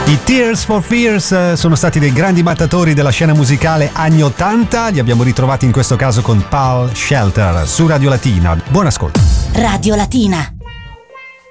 I Tears for Fears sono stati dei grandi mattatori della scena musicale anni 80, li abbiamo ritrovati in questo caso con Paul Shelter su Radio Latina. Buon ascolto. Radio Latina.